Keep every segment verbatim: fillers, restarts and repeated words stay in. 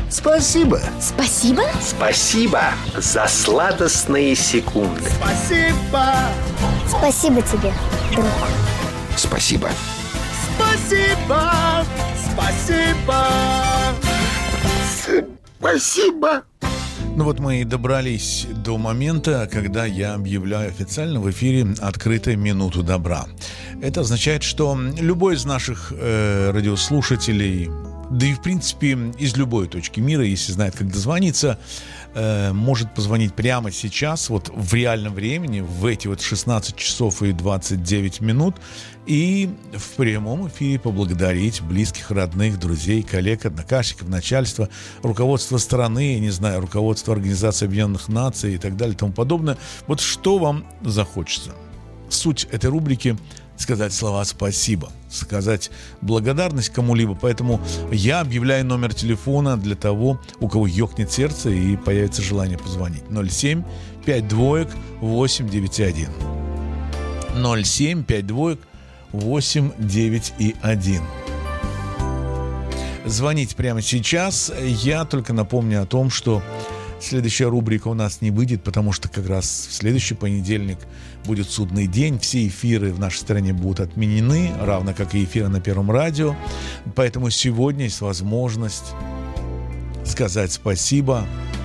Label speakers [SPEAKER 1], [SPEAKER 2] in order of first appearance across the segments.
[SPEAKER 1] Спасибо.
[SPEAKER 2] Спасибо?
[SPEAKER 3] Спасибо за сладостные секунды.
[SPEAKER 1] Спасибо.
[SPEAKER 2] Спасибо тебе, друг.
[SPEAKER 3] Спасибо.
[SPEAKER 1] Спасибо. Спасибо. Спасибо.
[SPEAKER 4] Ну вот мы и добрались до момента, когда я объявляю официально в эфире «Открытая минуту добра». Это означает, что любой из наших э, радиослушателей, да и в принципе из любой точки мира, если знает, как дозвониться, э, может позвонить прямо сейчас, вот в реальном времени, в эти вот шестнадцать часов и двадцать девять минут, и в прямом эфире поблагодарить близких, родных, друзей, коллег, однокашников, начальства, руководство страны, я не знаю, руководство Организации Объединенных Наций и так далее и тому подобное. Вот что вам захочется. Суть этой рубрики — сказать слова «спасибо», сказать благодарность кому-либо. Поэтому я объявляю номер телефона для того, у кого ёкнет сердце и появится желание позвонить. ноль семь пять двоек восемь девять один. ноль семь пять двоек восемь девять один. Звоните прямо сейчас. Я только напомню о том, что следующая рубрика у нас не выйдет, потому что как раз в следующий понедельник будет судный день. Все эфиры в нашей стране будут отменены, равно как и эфиры на Первом радио. Поэтому сегодня есть возможность сказать спасибо.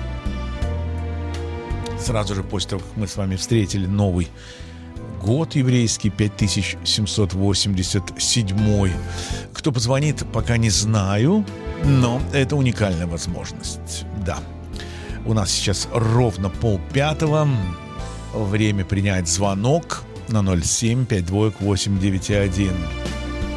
[SPEAKER 4] Сразу же после того, как мы с вами встретили Новый год еврейский, пять тысяч семьсот восемьдесят седьмой. Кто позвонит, пока не знаю, но это уникальная возможность. Да. У нас сейчас ровно полпятого. Время принять звонок на ноль семь пять двоек восемь девять один.